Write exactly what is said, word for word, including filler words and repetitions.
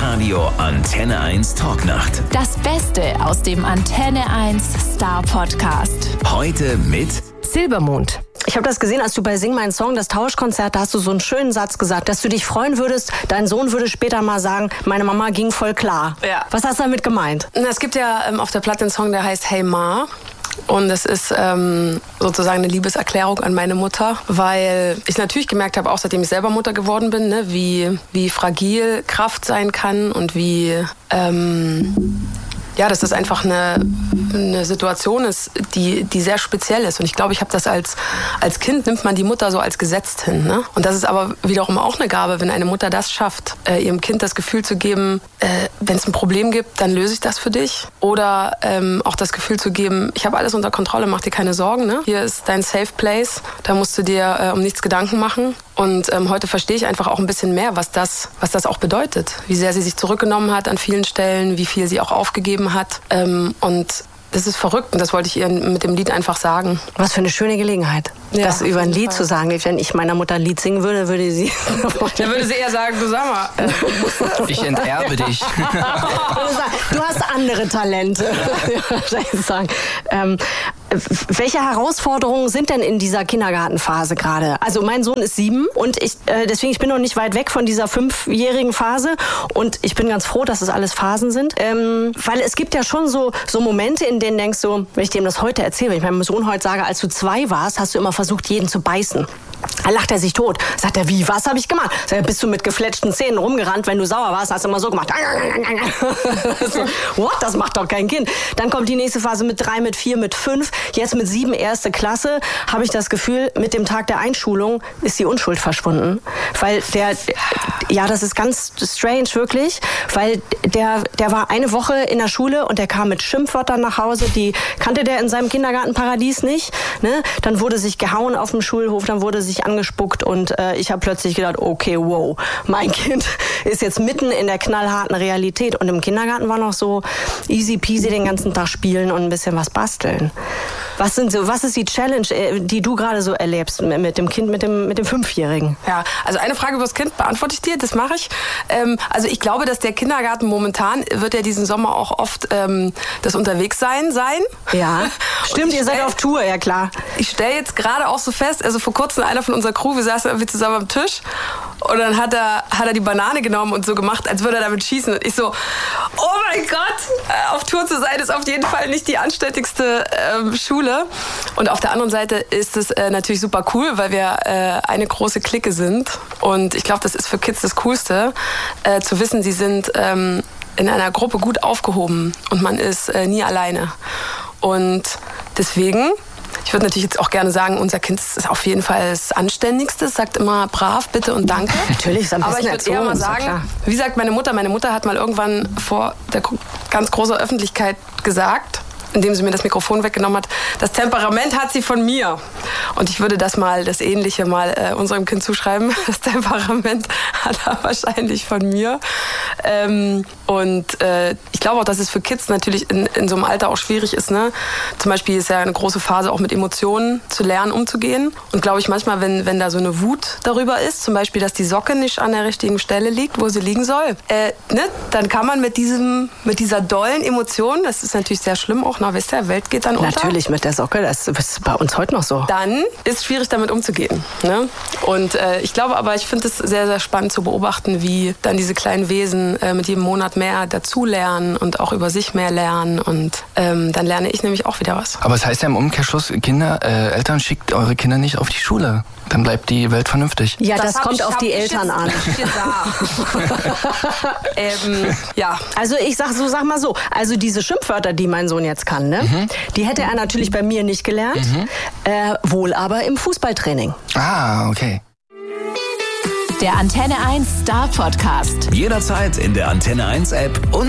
Live-Radio Antenne eins Talknacht. Das Beste aus dem Antenne eins Star Podcast. Heute mit Silbermond. Ich habe das gesehen, als du bei Sing Mein Song, das Tauschkonzert, da hast du so einen schönen Satz gesagt, dass du dich freuen würdest, dein Sohn würde später mal sagen, meine Mama ging voll klar. Ja. Was hast du damit gemeint? Es gibt ja ähm, auf der Platte einen Song, der heißt Hey Ma. Und es ist ähm, sozusagen eine Liebeserklärung an meine Mutter, weil ich natürlich gemerkt habe, auch seitdem ich selber Mutter geworden bin, ne, wie, wie fragil Kraft sein kann und wie, ähm, ja, dass das einfach eine, eine Situation ist, die, die sehr speziell ist. Und ich glaube, ich habe das als, als Kind, nimmt man die Mutter so als gesetzt hin. Ne? Und das ist aber wiederum auch eine Gabe, wenn eine Mutter das schafft, äh, ihrem Kind das Gefühl zu geben, äh, wenn es ein Problem gibt, dann löse ich das für dich. Oder ähm, auch das Gefühl zu geben, ich habe alles unter Kontrolle, mach dir keine Sorgen. Ne? Hier ist dein Safe Place, da musst du dir äh, um nichts Gedanken machen. Und ähm, heute verstehe ich einfach auch ein bisschen mehr, was das, was das auch bedeutet. Wie sehr sie sich zurückgenommen hat an vielen Stellen, wie viel sie auch aufgegeben hat. Ähm, und das ist verrückt und das wollte ich ihr mit dem Lied einfach sagen. Was für eine schöne Gelegenheit, ja, das über ein Lied Fall. zu sagen. Wenn ich meiner Mutter ein Lied singen würde, würde sie... Dann würde sie eher sagen, du sag mal... Äh, ich enterbe dich. Du hast andere Talente. sagen. Ähm, welche Herausforderungen sind denn in dieser Kindergartenphase gerade? Also mein Sohn ist sieben und ich, äh, deswegen ich bin noch nicht weit weg von dieser fünfjährigen Phase und ich bin ganz froh, dass es alles Phasen sind, ähm, weil es gibt ja schon so, so Momente, in denen denkst du, wenn ich dem das heute erzähle, wenn ich meinem Sohn heute sage, als du zwei warst, hast du immer versucht, jeden zu beißen. Da lacht er sich tot. Sagt er, wie, was habe ich gemacht? Sagt er, bist du mit gefletschten Zähnen rumgerannt, wenn du sauer warst, hast du immer so gemacht. So, what? Das macht doch kein Kind. Dann kommt die nächste Phase mit drei, mit vier, mit fünf. Jetzt mit sieben, erste Klasse, habe ich das Gefühl, mit dem Tag der Einschulung ist die Unschuld verschwunden. Weil der, ja, das ist ganz strange, wirklich, weil der, der war eine Woche in der Schule und der kam mit Schimpfwörtern nach Hause, die kannte der in seinem Kindergartenparadies nicht. Ne? Dann wurde sich gehauen auf dem Schulhof, dann wurde sich angespuckt und äh, ich habe plötzlich gedacht, okay, wow, mein Kind ist jetzt mitten in der knallharten Realität und im Kindergarten war noch so easy peasy den ganzen Tag spielen und ein bisschen was basteln. Was sind so, was ist die Challenge, die du gerade so erlebst mit dem Kind, mit dem, mit dem Fünfjährigen? Ja, also eine Frage über das Kind beantworte ich dir, das mache ich. Ähm, also ich glaube, dass der Kindergarten momentan wird ja diesen Sommer auch oft ähm, das Unterwegssein sein. Ja, stimmt, ihr seid auf Tour, ja klar. Ich stelle jetzt gerade auch so fest, also vor kurzem einer von unserer Crew, wir saßen irgendwie zusammen am Tisch und dann hat er, hat er die Banane genommen und so gemacht, als würde er damit schießen. Und ich so, oh mein Gott, auf Tour zu sein ist auf jeden Fall nicht die anständigste ähm, Schule. Und auf der anderen Seite ist es äh, natürlich super cool, weil wir äh, eine große Clique sind. Und ich glaube, das ist für Kids das Coolste, äh, zu wissen, sie sind ähm, in einer Gruppe gut aufgehoben und man ist äh, nie alleine. Und deswegen... Ich würde natürlich jetzt auch gerne sagen, unser Kind ist auf jeden Fall das Anständigste, sagt immer brav, bitte und danke. Natürlich, ist am besten. Aber ich würde eher mal sagen, wie sagt meine Mutter, meine Mutter hat mal irgendwann vor der ganz großen Öffentlichkeit gesagt, indem sie mir das Mikrofon weggenommen hat, das Temperament hat sie von mir. Und ich würde das mal, das Ähnliche mal äh, unserem Kind zuschreiben. Das Temperament hat er wahrscheinlich von mir. Ähm, und äh, ich glaube auch, dass es für Kids natürlich in, in so einem Alter auch schwierig ist. Ne? Zum Beispiel ist ja eine große Phase, auch mit Emotionen zu lernen, umzugehen. Und glaube ich manchmal, wenn, wenn da so eine Wut darüber ist, zum Beispiel, dass die Socke nicht an der richtigen Stelle liegt, wo sie liegen soll, äh, ne? Dann kann man mit, diesem, mit dieser dollen Emotion, das ist natürlich sehr schlimm auch, na, wisst ihr, Welt geht dann unter. Natürlich mit der Socke, das ist bei uns heute noch so. Dann ist es schwierig, damit umzugehen. Ne? Und äh, ich glaube aber, ich finde es sehr, sehr spannend zu beobachten, wie dann diese kleinen Wesen äh, mit jedem Monat mehr dazulernen und auch über sich mehr lernen. Und ähm, dann lerne ich nämlich auch wieder was. Aber es heißt ja im Umkehrschluss, Kinder, äh, Eltern, schickt eure Kinder nicht auf die Schule. Dann bleibt die Welt vernünftig. Ja, das, das kommt ich, auf die Eltern an. ähm, ja. Also ich sag so, sag mal so, also diese Schimpfwörter, die mein Sohn jetzt kann, ne, mhm. die hätte er natürlich bei mir nicht gelernt, mhm. äh, wohl aber im Fußballtraining. Ah, okay. Der Antenne eins Star Podcast. jederzeit in der Antenne eins App und